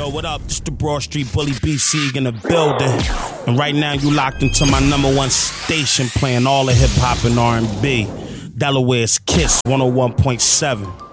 Yo, what up? This the Broad Street Bully BC in the building. And right now you locked into my #1 station playing all the hip hop and R&B. Delaware's Kiss 101.7.